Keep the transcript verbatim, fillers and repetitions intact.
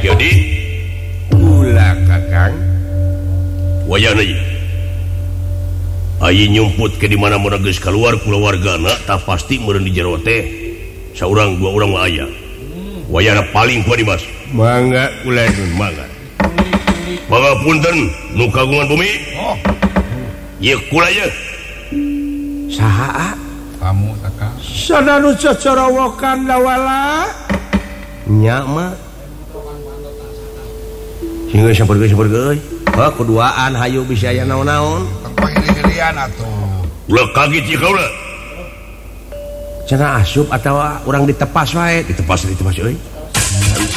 jadi gula Kakang wayana ieu ayi nyumput ke di mana mana geus keluar kulawargana tak pasti meureun di jero teh saurang dua urang mah aya wayana paling kuat Dimas mangga kula mangga pangapunten nu kagungan bumi oh ieu kula ieu saha kamu Kakang sana nu cocorowokan dawala nya mah sehingga sabar-sabar sabar oh keduaan hayu bisa aya naon-naon pangirian atuh ulah kaget ieu kaula cenah asup atawa urang ditepas wae ditepas ditepas euy